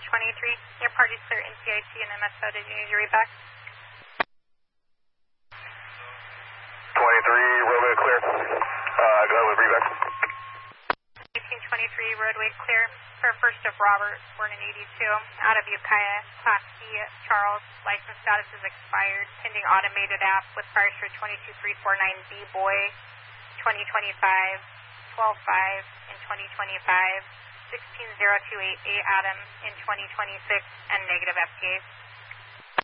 Your party's clear NCIT and MSO. Did you need your read back? 23, roadway clear. Go ahead with read back. 1823, roadway clear. For first of Robert, born in 82, out of Ukiah, Class C, Charles, license status is expired, pending automated app with priors for 22349B Boy, 2025, 12-5 in 2025, 160288 Adam in 2026, and negative FTAs.